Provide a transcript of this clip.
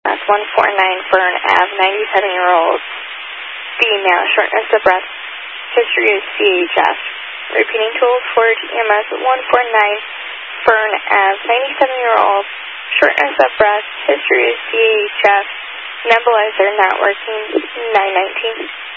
That's 149 Fern Ave, 97-year-old female, shortness of breath. History is CHF. Repeating to Old Forge EMS 149 Fern Ave, 97-year-old, shortness of breath. History is CHF. Nebulizer not working, 919.